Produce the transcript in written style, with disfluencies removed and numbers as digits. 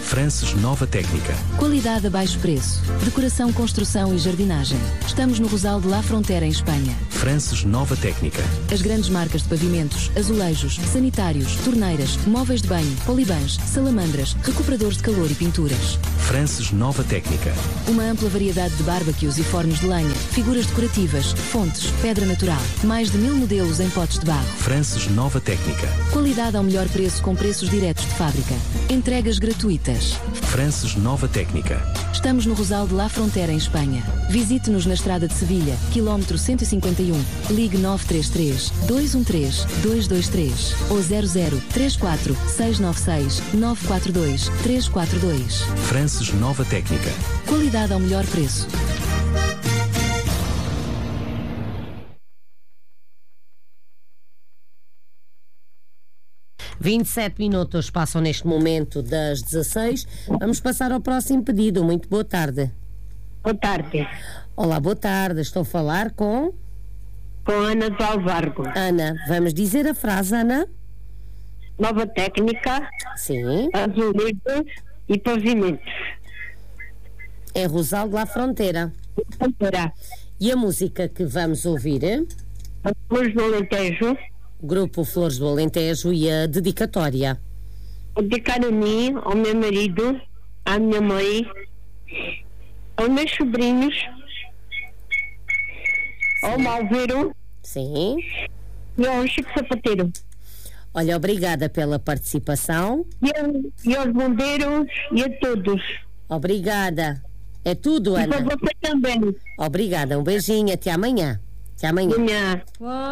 Frances Nova Técnica. Qualidade a baixo preço. Decoração, construção e jardinagem. Estamos no Rosal de La Frontera, em Espanha. Frances Nova Técnica. As grandes marcas de pavimentos, azulejos, sanitários, torneiras, móveis de banho, polibãs, salamandras, recuperadores de calor e pinturas. Frances Nova Técnica. Uma ampla variedade de barbecues e fornos de lenha, figuras decorativas, fontes, pedra natural. Mais de 1000 modelos em potes de barro. Frances Nova Técnica. Qualidade ao melhor preço com preços diretos de fábrica. Entregas gratuitas. Frances Nova Técnica. Estamos no Rosal de La Frontera, em Espanha. Visite-nos na Estrada de Sevilha, quilómetro 151. Ligue 933 213 223 ou 00 34 696 942 342. Frances Nova Técnica. Qualidade ao melhor preço. ...27 minutos passam neste momento das 16. Vamos passar ao próximo pedido. Muito boa tarde. Boa tarde. Olá, boa tarde. Estou a falar com Ana do Alvargo. Ana, vamos dizer a frase, Ana? Nova Técnica. Sim. Azulejos e pavimentos. É Rosal de La Frontera. Frontera. E a música que vamos ouvir? Flores do Alentejo. Grupo Flores do Alentejo e a dedicatória. Dedicar a mim, ao meu marido, à minha mãe, aos meus sobrinhos, ao Malveiro. Sim. E ao Chico Sapateiro. Olha, obrigada pela participação. E aos bombeiros e a todos. Obrigada. É tudo, Ana. E para você também. Obrigada. Um beijinho. Até amanhã. Até amanhã. Amanhã.